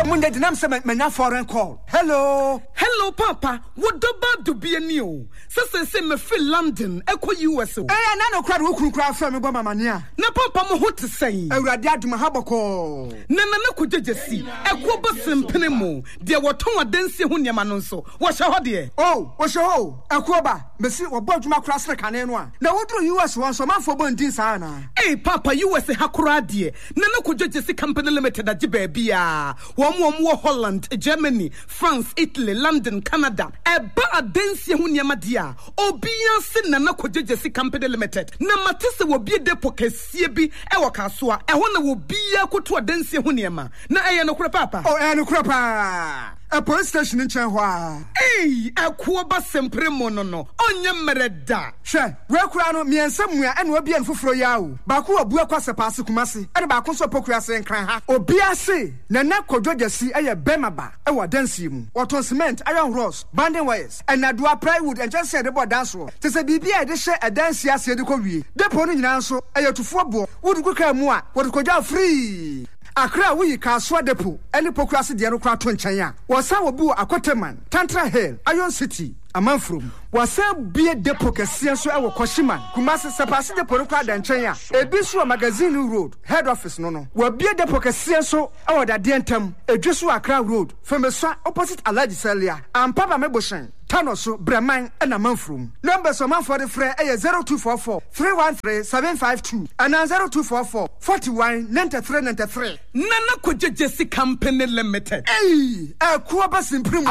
Monday dinam se menya foreign call. Hello Papa, what about to be a new? Say me feel London, echo US. Eh na no kwad wo kru from me bo mamania. Na papa mo what to say? Awurade aduma haboko. Na kujejesi, echo ba simpene mo. De woton adansi ho niam no so. Wo hye ho de. Oh, wo hye ho. Echo ba, mesi wo bo aduma kra sre kane no a. Na wodro US won so manfo bo ndin sa na. Eh papa US hakura de. Na kujejesi company limited agi ba bia. Wo Holland, Germany, France, Italy, London, Canada. Eba adansi ho niam dia. Obia se na kujejesi company limited. Na matese wo bie depo kesie bi e wo kasoa. E ho na wo bia koto adansi ho niam. Na eye no kura papa. Oh, no kura pa. A police station in Chenhua. Hey, a kuoba sempre monono. Onye mereda. She, we kurano me somewhere and we be en fufuro yawo. Baku obua kwase paase kumase. E ba ko so pokua se nkran ha. Obia se na kodwogesi eye bemaba e wo dansi mu. Oton cement, iron rods, banding wires, and adua plywood and just said about dance roll. Te se bibia e de hye e dansi ase de ko wie. Depo no nyina so eye tufo bo. Wo du ka mu a, wo ko ja free. Akra we Kaswa depo any pokrasi de no kra to nchen a wasa wo bu akoteman Tantra Hill Iron City amanfrom wasa bie depo kese so e wo Koshiman Kumasi sepasi depo no kra da nchen a ebi so magazine road head office no wo bie depo kese so e wo da de ntam edweso Akra road Femesa opposite Alhaji Celia ampaba meboshen Tanoso Breman and Amanfrum. Numbers of man for the fray 0244 313 752 and 0244 41 93 93. Nana Kujejesi Company Limited. Hey, a Kuaba Simprimo.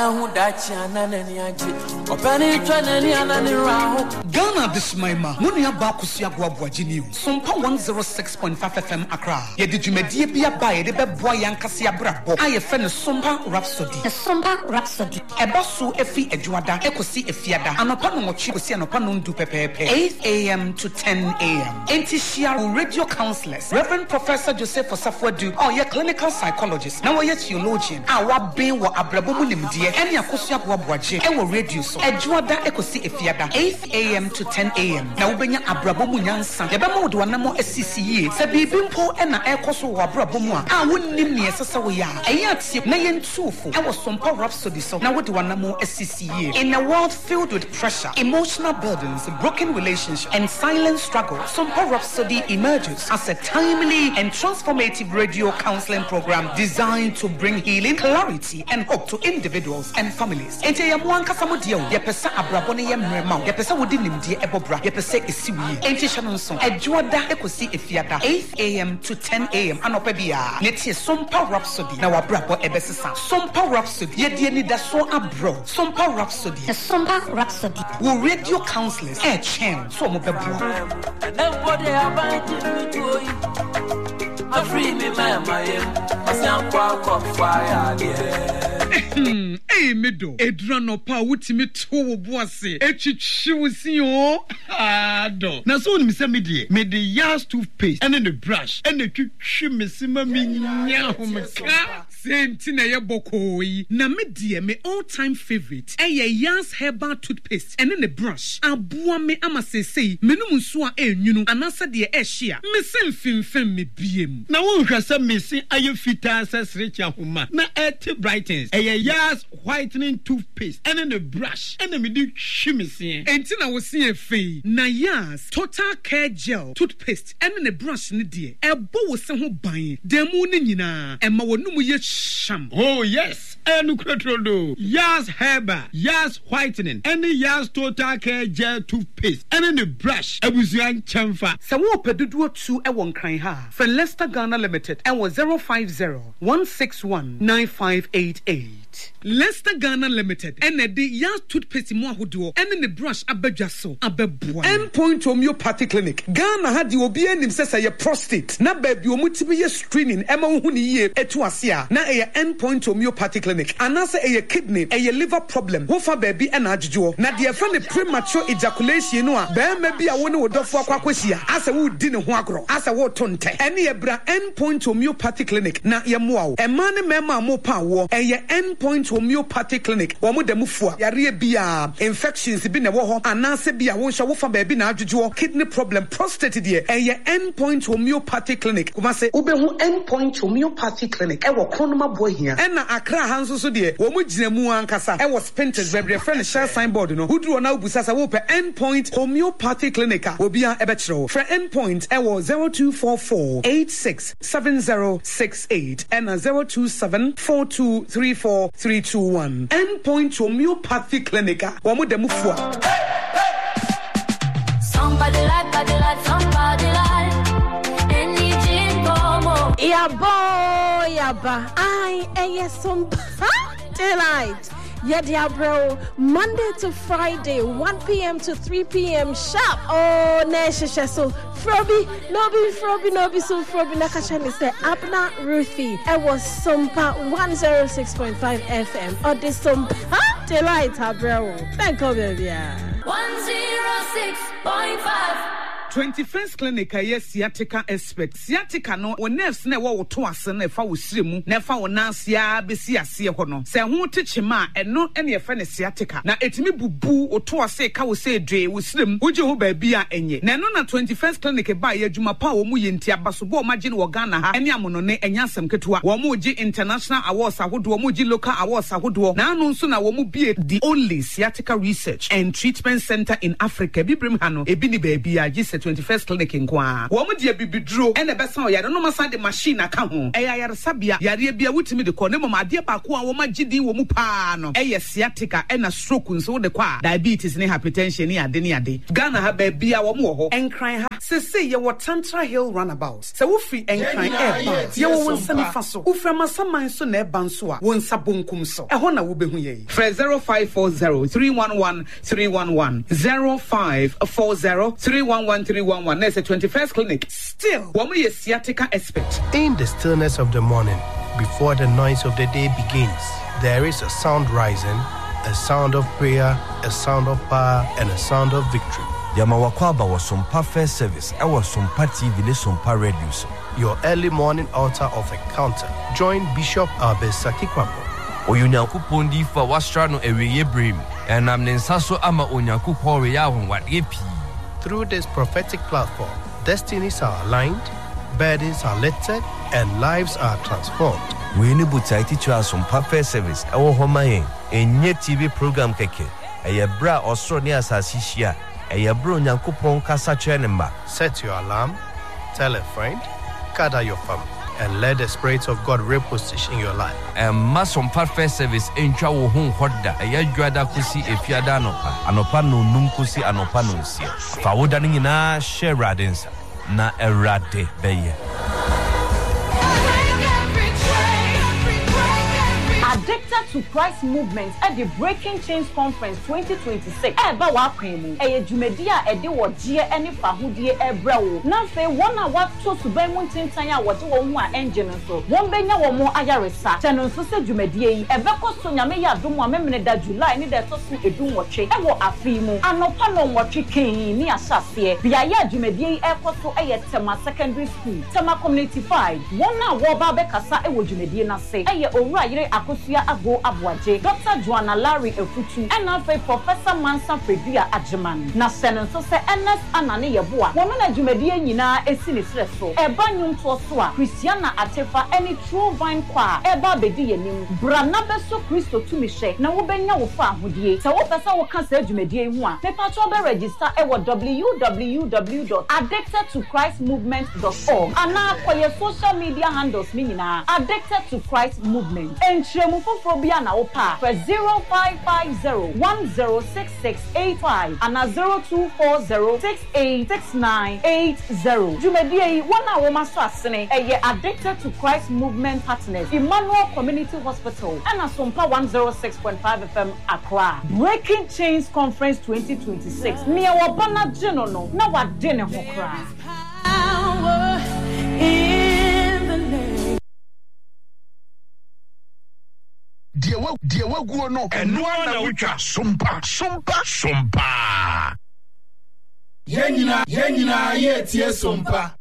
Ghana this Maima, Munia Bakusia Guabuajini, Sumpa 106.5 FM Accra. Yedijumedia Bia Bay, the Boyan Cassia Brabo. I offend a Sumpa Rhapsody. A Sumpa Rhapsody. A Basu Efi Ejuada, Ekosi Efiada, and upon what you see and upon do pepe 8 a.m. to 10 a.m. Entishia radio counselors, Reverend Professor Joseph Osafwadu, or your clinical psychologist, now your theologian, our being what Abrabomunim dear, and Yakusia Wabuaje, and radio so Ejuada Ekosi Efiada, 8 a.m. to 10 a.m. Now bring Abrabomunyansa, Yabamo Duanamo SCCE, Sabibimpo and Ekoso Abrabomua, I wouldn't name me as a Sawaya, Ayat Nayan Tufu, I was some power rhapsody so now what do Anamo SCCE. In a world filled with pressure, emotional burdens, broken relationships, and silent struggle, Sumpa Rhapsody emerges as a timely and transformative radio counseling program designed to bring healing, clarity, and hope to individuals and families. Ente ya mwanka samudio, yepesa abrabone ye mrema, yepesa wudi nimdie ebobra, yepesa isiwi. Ente shanonson, ejuada ekosi efiada, 8 a.m. to 10 a.m. anopebia. Netie Sumpa Rhapsody, na wabrabo ebesisa. Sumpa Rhapsody, yedie ni daso abro. Sumpa Rhapsody. A Sumpa Rhapsody. Will radio counselors air chain so mobile. Everybody about me to you. I free me mama I sound quite fire Hey medo edrano pa wutimi to boase echichiwusi o ado na so ni se me de Yas toothpaste and the brush and the twitwi mesima minya homeka senti na ye bokoi na me die me all time favorite Yas herbal toothpaste and the brush aboa me amasesei menum nso a enwunu anasa de ehia me semfimfem me biem na won hwasa mesi aye fita sesrecha homa na et brightens Yas whitening toothpaste and the brush and me di hwimese enti na wo se afei na Yas total care gel toothpaste and the brush ne die ebo wo se ho ban demu ne nyina ema wonum ye sham. Oh yes, and Crotrodo, Yas Herbal, Yas Whitening, and the Yas Total Care Gel Toothpaste, and then the brush, a Buzian Chamfa. Sawo peduduo 2 e won kan ha. For Leicester Ghana Limited, and was 050-161-9588. Leicester Ghana Limited, and the Yas Toothpaste mo ahodo, and the brush abedwaso, abeboa. Endpoint Homeopathy Clinic. Ghana had the obi enim say your prostate. Na baby omutimi ye screening, ema hu ni ye etu asia. Na Endpoint Homeopathy Clinic. clinic anase eye kidney eye liver problem wo fa baby e na adwodwo na de fa ne premature ejaculation no a be ma bi a wo ne wodofo akwakosia ase wo di ne ho agro ase wo to nte ene ye bra endpoint homeopathy clinic na ye moa wo e ma ne mema mo pa wo eye endpoint homeopathy clinic wo mo dem fua yare bia infections bi ne wo ho anase bia wo hwa wo fa baby na adwodwo kidney problem prostate de eye endpoint homeopathy clinic kuma se ubehu endpoint homeopathy clinic e wo kronoma bohia e na akra hanso so de wo mu gina mu ankasa e wo spintex bebre friend share signboard no huduro na ubusasa wo pe endpoint homeopathy clinic obia e be kire for endpoint e wo 0244867068 and 0274234321 endpoint homeopathy clinic wo mu dem fua somebody like Yaba, I some delight. Dia bro, Monday to Friday, 1 p.m. to 3 p.m. sharp. Oh, Nesha so Froby, no be so Froby Nakashani say Abna Ruthie. It was Sumpa 106.5 FM. Or this Sumpa delight, bro. Thank you, baby. 106.5. 21st clinic yes sciatica expert sciatica no o nerves na wo to ase na fa wo siremu na fa wo nansia besi ase ho no se ho techema eno ene ye fa ne sciatica na etimi bubu o to ase ka wo se dwe wo siremu uje ho ba bia enye na eno na 21st clinic ba ye adwuma pa wo mu ye ntia baso bo ma gye no Ghana ha ene amono ne enya asem ketewa wo mu gye international awards ahodo wo mu gye local awards ahodo na anu nso na wo mu bie the only sciatica research and treatment center in Africa bibrim ha no ebi ni ba bia gye 21st clinic nkwa wo mu de bibidro ene besa o yare no masa de machine aka ho eya yare sabia yare bia wutimi de ko ne mama de ba ko a wo magidi wo mu pa no eye sciatica ena stroke nso de kwa diabetes ne hypertension ne ade Ghana ha ba bia wo mu ho enkran ha sese ye wo Tantra Hill runabout se wo free enkran eba ye wo wonsani fa so wo fra masaman so na eba nso a wo nsa bonkum so e ho na wo behu ye 0540311311 0540311311 There's a 21st clinic. Still, woman is sciatica expert. In the stillness of the morning, before the noise of the day begins, there is a sound rising, a sound of prayer, a sound of power, and a sound of victory. Yamawakwaba was some perfect service. I was some TV, ne some radio. Your early morning altar of encounter. Join Bishop Abesaki Kwabo. Oyunyaku pondi for wastrano eweye brim. And I'm Nensaso ama onyaku pore ya what yepi. Through this prophetic platform, destinies are aligned, burdens are lifted, and lives are transformed. We need to teach you some perfect service. Our home a new TV program keke. A bra Australia sasishia. A bro nyankupon kasa chenemba. Set your alarm, tell a friend, gather your family, and let the Spirit of God reposition your life. And mass on perfect service in Chawo Home Hoda, a Yajuada Kusi, a Fiadanopa, Anopano Nunkusi, Anopanunsia. Fawodanina, share radins, na erade beye. Addicted to Christ Movement at the Breaking Chains Conference 2026. Eba wa kwemu. Eye jumedia ede wo gie ene fahudie ebrawo. Na fe wona wa to suban mu tintan ya wo de wo hu a engine so. Won benya wo mo ayaresa. Teno so se jumedie yi ebeko so nyame ya dum a memene da July ni de to so edum wotwe. Ewo afi mu. Anopa no wotwe ken ni asase. Bia ya jumedie yi ekoso eye Tema Secondary School. Tema Community 5. Wona wo ba be kasa ewo jumedie na se. Eye owura yire Akosia Ago Abuaje, Dr. Joanna Larry Efutu, and now Professor Mansa Fredua Ajeman. Na senen so se NS Anani Yeboa. Woman a Jumedia Nina Esini Streso. Eba Nyum Toswa, Christiana Atefa, any true vine qua, Eba Bedi Yenim, Branabeso Christo Tumishe, na Wubenya Wufa Hudie. So Professor Wakanse Jumedia One. Me patrobe register ewa www.addictedtochristmovement.org. And now for your social media handles minina Addicted to Christ Movement. Entremu Fofobia na opa for 0550-106685 and 0240686980. Jumedie wana woma so asene eye Addicted to Christ Movement partners Emmanuel Community Hospital and Asompa 106.5 FM Accra. Breaking Chains Conference 2026. Mia wabana jeno no na wadene ho kra. waguo no eno na wutwa sompa Yenina yetie sompa.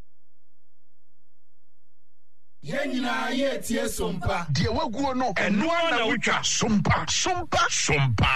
Yenina yetie sompa. Die waguo no eno na wutwa sompa.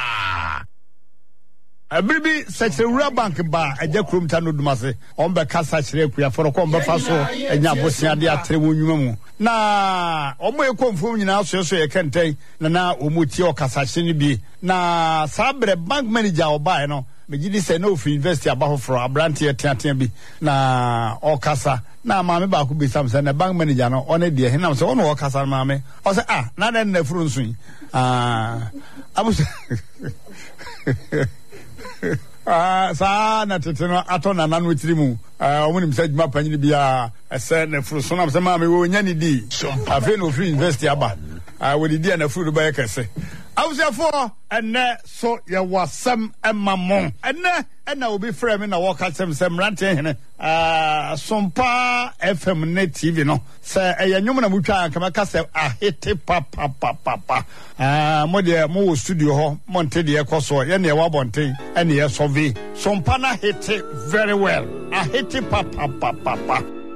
Abribi Secretary Bank ba eje kromta no dumase on be kasa kire kuya for ko be fa so enya bosia de atre wonwuma mu na omo ekomfo nyina so ye kenten na omuti o kasa kire bi na sabre bank manager oba no megidi se no of university aba for abrantie teatea bi na o kasa na maame ba ko bi sam se na bank manager no one de hinam se ono o kasa maame o se na den na furu nsun abusa sa na teteno ato na nanu tirimu omunim se djuma panyini bia ese na furu so na se maame wo nya ni di afi no free university aba wo di na furu ba yakese awusefo enne so ye wasam emamon enne na obi frame me na wo ka sem rante hene sompa fm ne tv no se eyenwum na mutwa kama ka se ahete papa mo de mo wo studio ho monte de ekoso ye na ye wabonten ene ye sove sompa na hete very well ahete papa